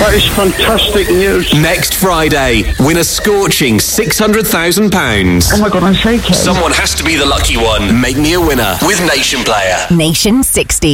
That is fantastic news. Next Friday, win a scorching £600,000. Oh my God, I'm shaking. Someone has to be the lucky one. Make me a winner with Nation Player. Nation 60.